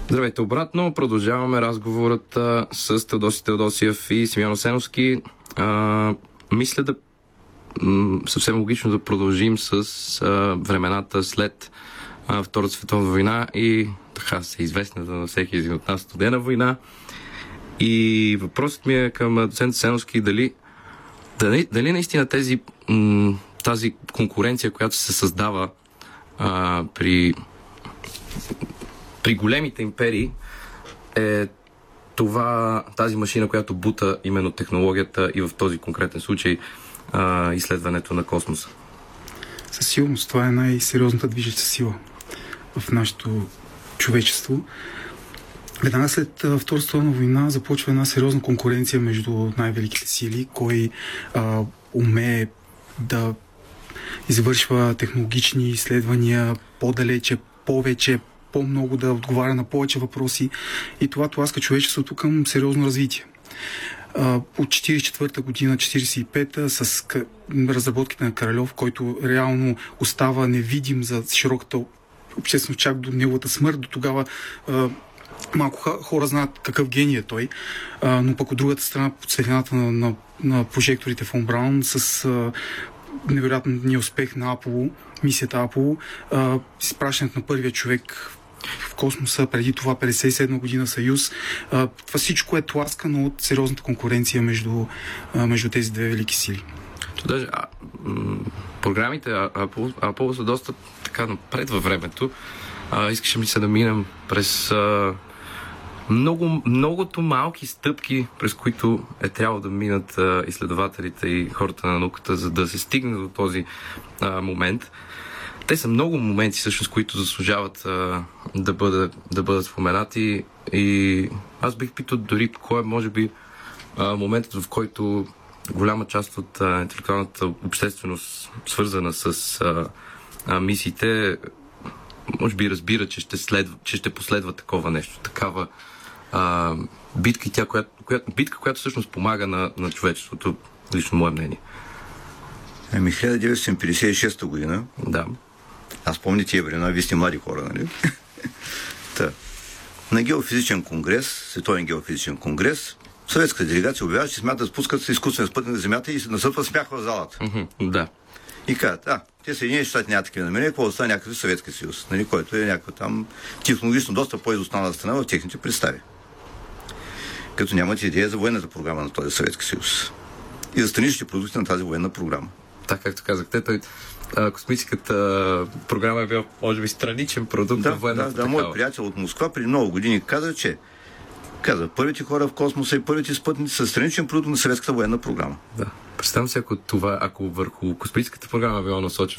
Здравейте обратно. Продължаваме разговорът с Теодоси Теодосиев и Симеон Асеновски. Мисля да съвсем логично да продължим с времената след Втората световна война и така се известна на всеки един от нас студена война. И въпросът ми е към доцент Асеновски дали наистина тази конкуренция, която се създава при големите империи, е тази машина, която бута именно технологията и в този конкретен случай изследването на космоса. Със сигурност това е най-сериозната движеща сила в нашето човечество. Веднага след Втората световна война започва една сериозна конкуренция между най-великите сили, кой умее да извършва технологични изследвания по-далече, повече, по-много, да отговаря на повече въпроси, и това тласка човечеството към сериозно развитие. От 1944 година, 1945 с разработките на Королев, който реално остава невидим за широката общественост чак до неговата смърт. До тогава малко хора знаят какъв гений е той, но пък от другата страна, под светлината на прожекторите фон Браун, с невероятния успех на Аполо, мисията Аполо, изпращането на първия човек в космоса, преди това 57 година Съюз. Това всичко е тласкано от сериозната конкуренция между тези две велики сили. Даже програмите Аполо са доста така напред във времето. Искаше ми се да минем през многото малки стъпки, през които е трябвало да минат изследователите и хората на науката, за да се стигне до този момент. Те са много моменти, всъщност, които заслужават да бъдат споменати, и аз бих питал дори кой е, може би, моментът, в който голяма част от интелектуалната общественост, свързана с мисиите, може би разбира, че ще последва такова нещо, такава битка, която всъщност помага на човечеството, лично мое мнение. 1956 година. Да. Аз помня тия времена, вие сте млади хора, нали? На геофизичен конгрес, Световен геофизичен конгрес, съветската делегация обявява, че смятат да спускат изкуствен спътник на Земята и се насъпва смях в залата. Да. И казват, те Съединените щати нямат такива намерения, какво остава някакъв Съветски съюз, нали, който е някаква там технологично доста по-изостанала страна в техните представи. Като нямат идея за военната програма на този Съветски съюз и за страничните продукти на тази военна програма. Така, както казахте, космическата програма е била, може би, страничен продукт на военната такава. Мой приятел от Москва преди много години каза, първите хора в космоса и първите спътници са страничен продукт на съветската военна програма. Да. Представям се, ако върху космическата програма е било насочено